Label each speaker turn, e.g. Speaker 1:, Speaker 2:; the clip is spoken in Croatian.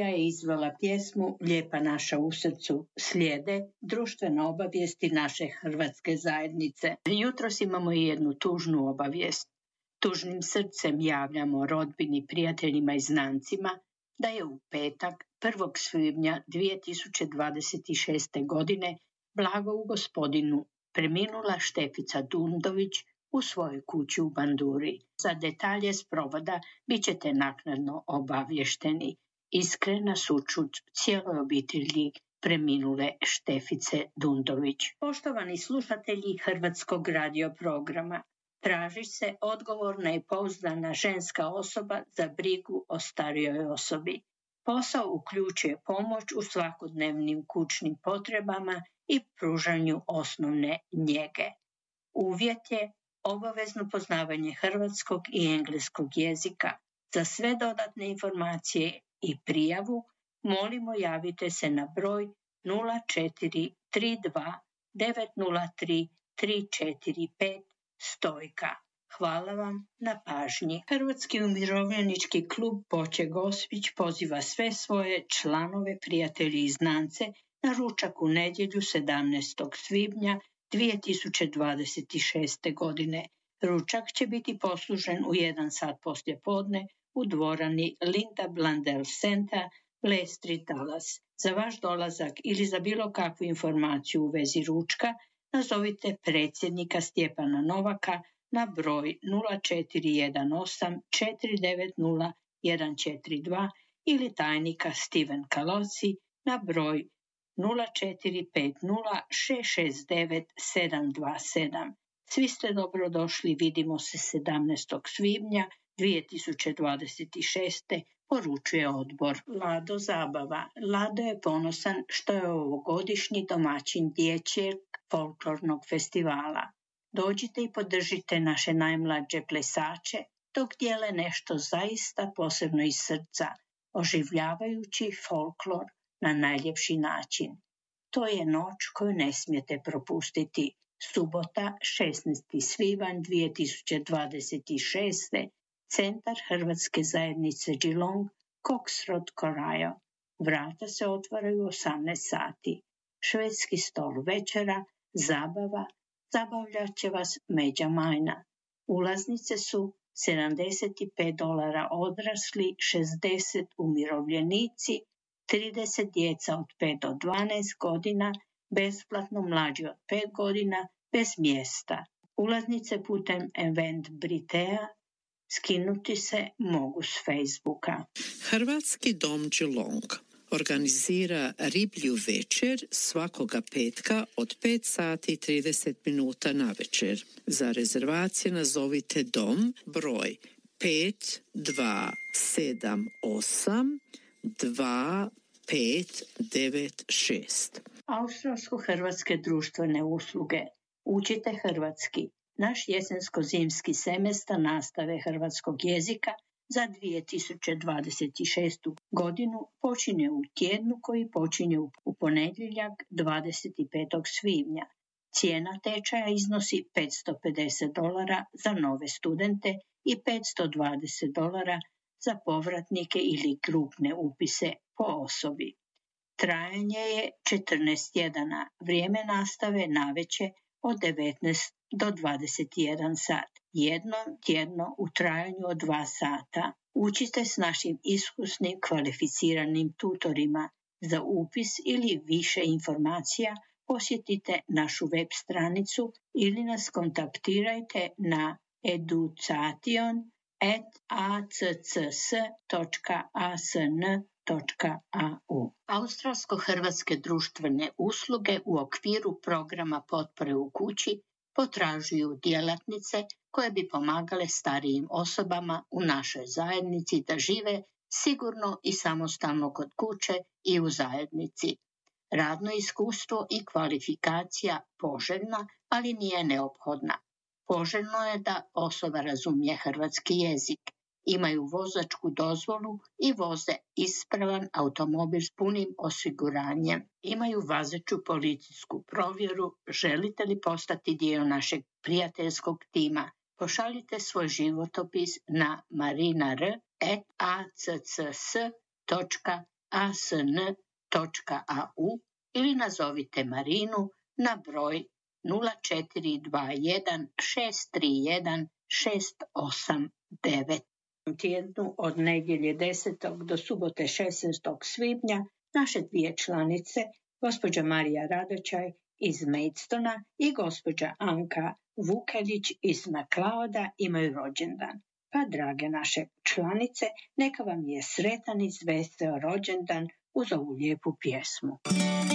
Speaker 1: Marija je izvela pjesmu Lijepa naša u srcu. Slijede društvene obavijesti naše hrvatske zajednice. Jutros imamo i jednu tužnu obavijest. Tužnim srcem javljamo rodbini, prijateljima i znancima da je u petak 1. svibnja 2026. godine blago u Gospodinu preminula Štefica Dundović u svojoj kući u Banduri. Za detalje sprovoda bit ćete naknadno obavješteni. Iskrena sućut cijeloj obitelji preminule Štefice Dundović. Poštovani slušatelji Hrvatskog radio programa, traži se odgovorna i pouzdana ženska osoba za brigu o starijoj osobi. Posao uključuje pomoć u svakodnevnim kućnim potrebama i pružanju osnovne njege. Uvjet je obavezno poznavanje hrvatskog i engleskog jezika. Za sve dodatne informacije i prijavu molimo javite se na broj 0432 903 345 Stojka. Hvala vam na pažnji. Hrvatski umirovljenički klub Boće Gospić poziva sve svoje članove, prijatelji i znance na ručak u nedjelju 17. svibnja 2026. godine. Ručak će biti poslužen u 1 sat poslijepodne u dvorani Linda Blandel Center, Ble Street, Dallas. Za vaš dolazak ili za bilo kakvu informaciju u vezi ručka nazovite predsjednika Stjepana Novaka na broj 0418 490 142 ili tajnika Steven Kaloci na broj 0450 669 727. Svi ste dobrodošli, vidimo se 17. svibnja 2026. poručuje odbor. Lado zabava. Lado je ponosan što je ovogodišnji domaćin dječjeg folklornog festivala. Dođite i podržite naše najmlađe plesače dok dijele nešto zaista posebno iz srca, oživljavajući folklor na najljepši način. To je noć koju ne smijete propustiti. Subota, 16. svibanj 2026. Centar Hrvatske zajednice Geelong, Cox Road, Corail. Vrata se otvaraju 18 sati. Švedski stol večera, zabava, zabavljat će vas Međa Majna. Ulaznice su $75 odrasli, 60 umirovljenici, 30 djeca od 5 do 12 godina, besplatno mlađi od 5 godina, bez mjesta. Ulaznice putem Eventbritea skinuti se mogu s Facebooka.
Speaker 2: Hrvatski dom Geelong organizira riblju večer svakoga petka od 5 sati i 30 minuta na večer. Za rezervacije nazovite dom broj 5278 2596.
Speaker 1: Australsko-hrvatske društvene usluge. Učite hrvatski. Naš jesensko-zimski semestar nastave hrvatskog jezika za 2026. godinu počinje u tjednu koji počinje u ponedjeljak 25. svibnja. Cijena tečaja iznosi $550 za nove studente i $520 za povratnike ili grupne upise po osobi. Trajanje je 14 tjedana, vrijeme nastave navečer od 19 do 21 sat. Jednom tjedno u trajanju od 2 sata. Učite s našim iskusnim kvalificiranim tutorima. Za upis ili više informacija posjetite našu web stranicu ili nas kontaktirajte na education@accs.asn.au. Australsko-hrvatske društvene usluge u okviru programa potpore u kući potražuju djelatnice koje bi pomagale starijim osobama u našoj zajednici da žive sigurno i samostalno kod kuće i u zajednici. Radno iskustvo i kvalifikacija poželjna, ali nije neophodna. Poželjno je da osoba razumije hrvatski jezik, imaju vozačku dozvolu i voze ispravan automobil s punim osiguranjem, imaju važeću policijsku provjeru. Želite li postati dio našeg prijateljskog tima? Pošaljite svoj životopis na marinar@accs.asn.au. asn.au ili nazovite Marinu na broj 0421 631 689. Tjednu od nedjelje 10. do subote 16. svibnja naše dvije članice, gospođa Marija Radočaj iz Maidstona i gospođa Anka Vukelić iz MacLeoda imaju rođendan. Pa, drage naše članice, neka vam je sretan i veseo rođendan uz ovu lijepu pjesmu.